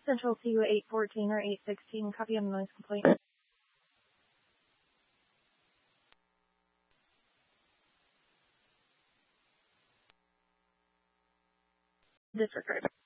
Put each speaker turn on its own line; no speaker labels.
Central CU 814 or 816, copy on the noise complaint. Disregard.